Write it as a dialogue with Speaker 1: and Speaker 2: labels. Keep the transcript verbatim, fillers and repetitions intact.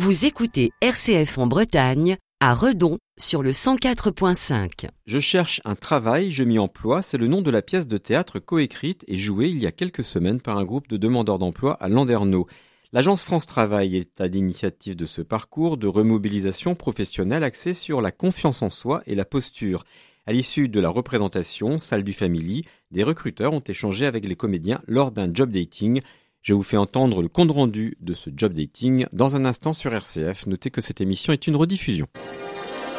Speaker 1: Vous écoutez R C F en Bretagne, à Redon, sur le cent quatre virgule cinq.
Speaker 2: Je cherche un travail, je m'y emploie, c'est le nom de la pièce de théâtre coécrite et jouée il y a quelques semaines par un groupe de demandeurs d'emploi à Landerneau. L'agence France Travail est à l'initiative de ce parcours de remobilisation professionnelle axé sur la confiance en soi et la posture. À l'issue de la représentation, salle du Family, des recruteurs ont échangé avec les comédiens lors d'un job dating. Je vous fais entendre le compte rendu de ce job dating dans un instant sur R C F. Notez que cette émission est une rediffusion.